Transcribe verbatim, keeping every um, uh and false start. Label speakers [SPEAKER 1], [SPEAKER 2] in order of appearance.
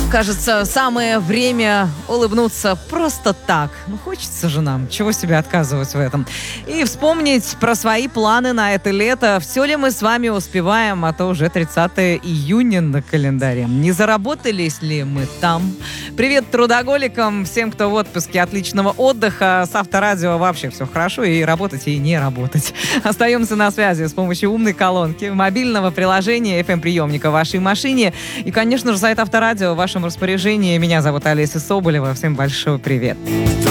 [SPEAKER 1] Кажется, самое время улыбнуться просто так. Ну, хочется же нам, чего себе отказывать в этом. И вспомнить про свои планы на это лето. Все ли мы с вами успеваем, а то уже тридцатое июня на календаре. Не заработались ли мы там? Привет трудоголикам, всем, кто в отпуске, отличного отдыха. С Авторадио вообще все хорошо, и работать, и не работать. Остаемся на связи с помощью умной колонки, мобильного приложения, эф эм-приемника в вашей машине. И, конечно же, сайт Авторадио в вашем распоряжении. Меня зовут Олеся Соболева. Всем большой привет.